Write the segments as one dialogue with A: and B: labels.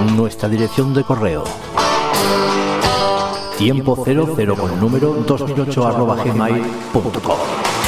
A: Nuestra dirección de correo: tiempo 00 con número 2008@gmail.com.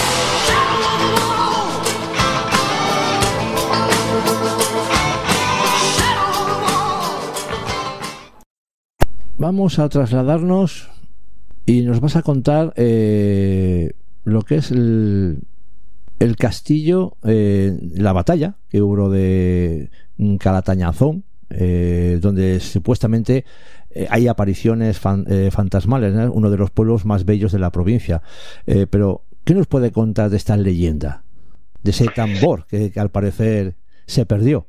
A: Vamos a trasladarnos y nos vas a contar lo que es el castillo, la batalla que hubo de Calatañazón, donde supuestamente hay apariciones fantasmales, ¿no? Uno de los pueblos más bellos de la provincia. Pero, ¿qué nos puede contar de esta leyenda? De ese tambor que al parecer se perdió.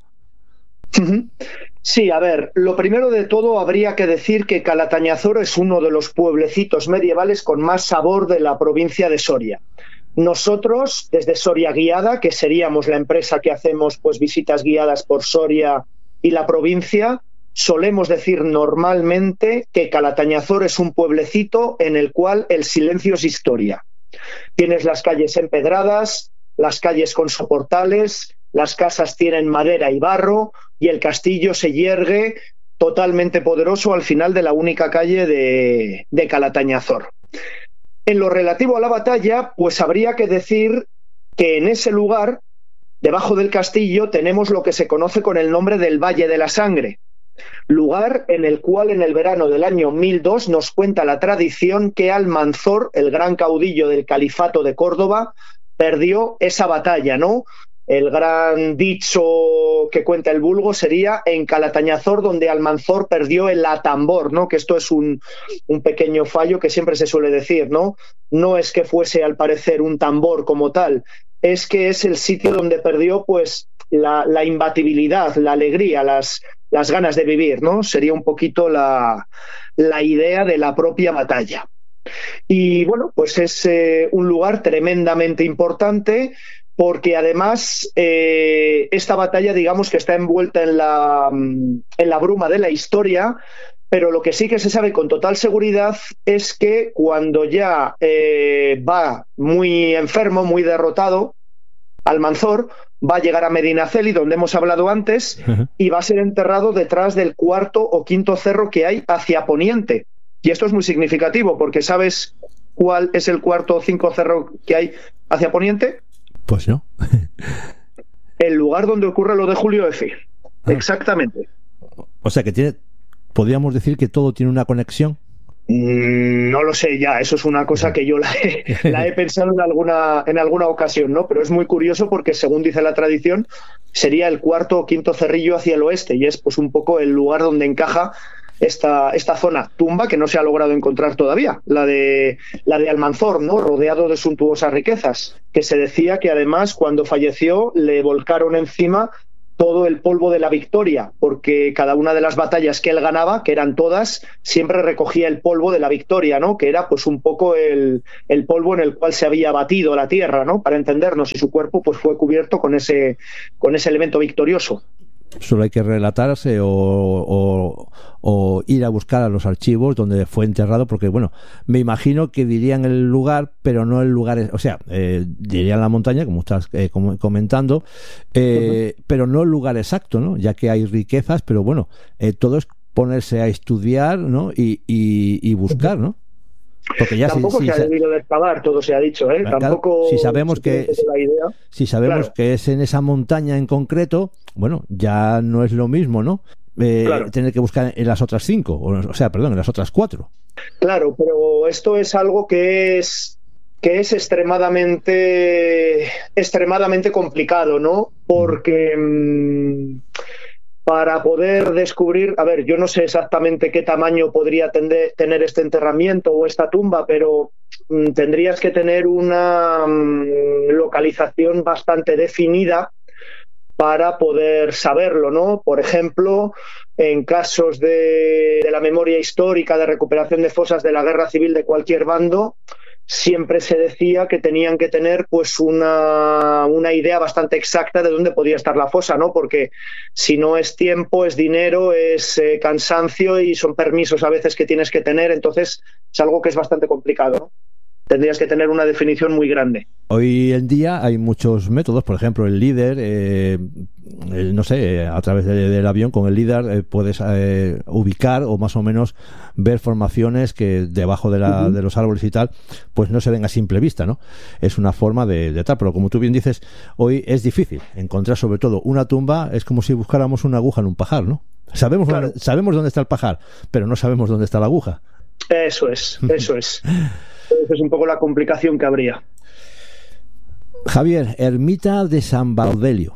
B: Sí, a ver, lo primero de todo habría que decir que Calatañazor es uno de los pueblecitos medievales con más sabor de la provincia de Soria. Nosotros, desde Soria Guiada, que seríamos la empresa que hacemos pues visitas guiadas por Soria y la provincia, solemos decir normalmente que Calatañazor es un pueblecito en el cual el silencio es historia. Tienes las calles empedradas, las calles con soportales, las casas tienen madera y barro y el castillo se yergue totalmente poderoso al final de la única calle de Calatañazor. En lo relativo a la batalla, pues habría que decir que en ese lugar, debajo del castillo, tenemos lo que se conoce con el nombre del Valle de la Sangre, lugar en el cual en el verano del año 1002 nos cuenta la tradición que Almanzor, el gran caudillo del califato de Córdoba, perdió esa batalla, ¿no? El gran dicho que cuenta el vulgo sería en Calatañazor, donde Almanzor perdió el atambor, ¿no? Que esto es un pequeño fallo que siempre se suele decir, ¿no? No es que fuese al parecer un tambor como tal, es que es el sitio donde perdió pues la imbatibilidad, la alegría, las ganas de vivir, ¿no? Sería un poquito la idea de la propia batalla. Y bueno, pues es un lugar tremendamente importante, porque además esta batalla, digamos que está envuelta en la bruma de la historia, pero lo que sí que se sabe con total seguridad es que cuando ya va muy enfermo, muy derrotado, Almanzor va a llegar a Medinaceli, donde hemos hablado antes, y va a ser enterrado detrás del cuarto o quinto cerro que hay hacia poniente. Y esto es muy significativo, porque ¿sabes cuál es el cuarto o cinco cerro que hay hacia poniente?
A: Pues no.
B: El lugar donde ocurre lo de Julio F. Exactamente.
A: O sea que podríamos decir que todo tiene una conexión.
B: No lo sé ya, eso es una cosa que yo la he pensado en alguna ocasión, ¿no? Pero es muy curioso porque, según dice la tradición, sería el cuarto o quinto cerrillo hacia el oeste, y es pues un poco el lugar donde encaja esta zona tumba que no se ha logrado encontrar todavía, la de Almanzor, ¿no? Rodeado de suntuosas riquezas, que se decía que además cuando falleció le volcaron encima todo el polvo de la victoria, porque cada una de las batallas que él ganaba, que eran todas, siempre recogía el polvo de la victoria, ¿no? Que era pues un poco el polvo en el cual se había batido la tierra, ¿no? Para entendernos, y su cuerpo pues fue cubierto con ese elemento victorioso.
A: Solo hay que relatarse o ir a buscar a los archivos donde fue enterrado, porque bueno, me imagino que dirían el lugar, pero no el lugar, o sea, dirían la montaña, como estás comentando, pero no el lugar exacto, ¿no? Ya que hay riquezas, pero bueno, todo es ponerse a estudiar, ¿no? Y buscar, ¿no? Porque ya
B: tampoco se ha debido de excavar, todo se ha dicho, ¿eh?
A: Claro,
B: tampoco
A: si sabemos que
B: claro,
A: que es en esa montaña en concreto, bueno, ya no es lo mismo, ¿no? Claro. Tener que buscar en las otras 5, o sea, perdón, en las otras 4.
B: Claro, pero esto es algo que es extremadamente complicado, ¿no? Porque para poder descubrir, a ver, yo no sé exactamente qué tamaño podría tener este enterramiento o esta tumba, pero tendrías que tener una localización bastante definida para poder saberlo, ¿no? Por ejemplo, en casos de la memoria histórica, de recuperación de fosas de la guerra civil de cualquier bando, siempre se decía que tenían que tener pues una idea bastante exacta de dónde podía estar la fosa, ¿no? Porque si no es tiempo, es dinero, es cansancio y son permisos a veces que tienes que tener, entonces es algo que es bastante complicado, ¿no? Tendrías que tener una definición muy grande.
A: Hoy en día hay muchos métodos, por ejemplo, el LiDAR, no sé, a través del avión con el LiDAR puedes ubicar o más o menos ver formaciones que debajo de los árboles y tal, pues no se ven a simple vista, ¿no? Es una forma de tal, pero como tú bien dices, hoy es difícil encontrar sobre todo una tumba, es como si buscáramos una aguja en un pajar, ¿no? Sabemos dónde está el pajar, pero no sabemos dónde está la aguja.
B: Eso es. Esa es un poco la complicación que habría.
A: Javier, Ermita de San Baudelio.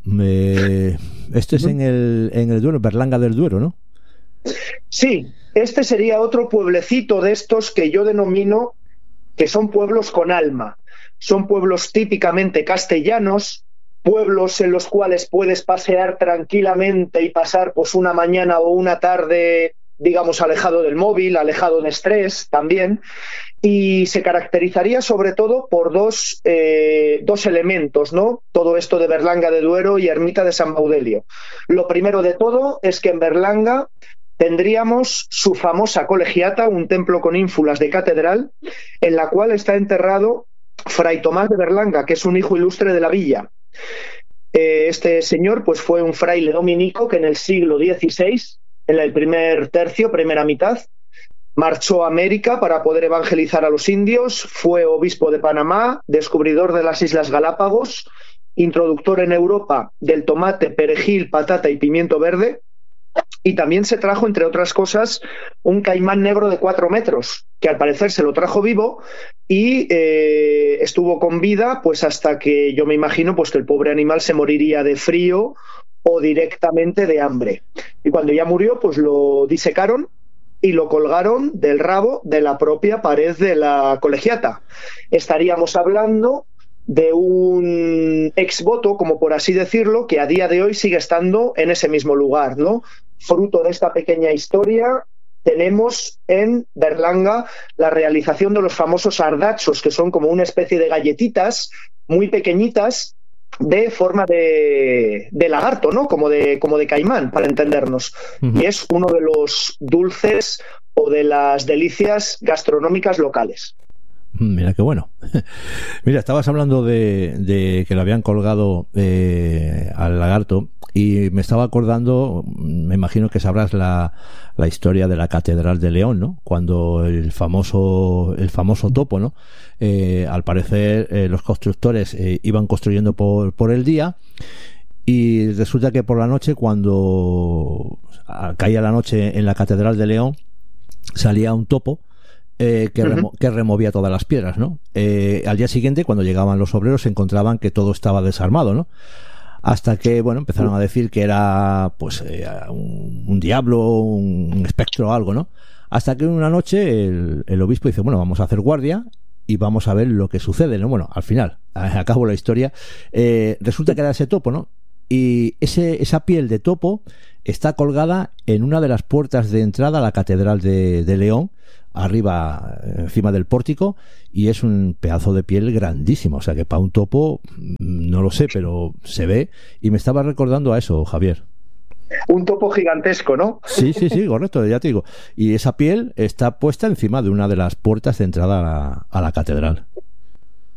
A: Esto es en el Duero, Berlanga del Duero, ¿no?
B: Sí, este sería otro pueblecito de estos que yo denomino que son pueblos con alma. Son pueblos típicamente castellanos, pueblos en los cuales puedes pasear tranquilamente y pasar pues una mañana o una tarde, digamos, alejado del móvil, alejado de estrés también, y se caracterizaría sobre todo por dos elementos, ¿no? Todo esto de Berlanga de Duero y Ermita de San Baudelio. Lo primero de todo es que en Berlanga tendríamos su famosa colegiata, un templo con ínfulas de catedral, en la cual está enterrado Fray Tomás de Berlanga, que es un hijo ilustre de la villa. Este señor pues fue un fraile dominico que en el siglo XVI, en el primer tercio, primera mitad, marchó a América para poder evangelizar a los indios, fue obispo de Panamá, descubridor de las Islas Galápagos, introductor en Europa del tomate, perejil, patata y pimiento verde, y también se trajo, entre otras cosas, un caimán negro de 4 metros, que al parecer se lo trajo vivo y estuvo con vida pues hasta que yo me imagino pues que el pobre animal se moriría de frío o directamente de hambre. Y cuando ya murió, pues lo disecaron y lo colgaron del rabo de la propia pared de la colegiata. Estaríamos hablando de un exvoto, como por así decirlo, que a día de hoy sigue estando en ese mismo lugar, ¿no? Fruto de esta pequeña historia, tenemos en Berlanga la realización de los famosos ardachos, que son como una especie de galletitas muy pequeñitas, de forma de lagarto, ¿no? Como de caimán, para entendernos. Y es uno de los dulces o de las delicias gastronómicas locales.
A: Mira qué bueno. Mira, estabas hablando de que le habían colgado al lagarto y me estaba acordando, me imagino que sabrás la historia de la Catedral de León, ¿no? Cuando el famoso topo, ¿no? Al parecer los constructores iban construyendo por el día y resulta que por la noche, cuando caía la noche en la Catedral de León, salía un topo que removía todas las piedras, ¿no? Al día siguiente, cuando llegaban los obreros, se encontraban que todo estaba desarmado, ¿no? Hasta que, bueno, empezaron a decir que era, pues, un diablo, un espectro o algo, ¿no? Hasta que una noche el obispo dice, bueno, vamos a hacer guardia y vamos a ver lo que sucede, ¿no? Bueno, al final, acabo la historia, resulta que era ese topo, ¿no? Y esa piel de topo está colgada en una de las puertas de entrada a la Catedral de León, arriba, encima del pórtico, y es un pedazo de piel grandísimo. O sea que para un topo, no lo sé, pero se ve, y me estaba recordando a eso, Javier.
B: Un topo gigantesco, ¿no?
A: Sí, correcto, ya te digo. Y esa piel está puesta encima de una de las puertas de entrada a la catedral.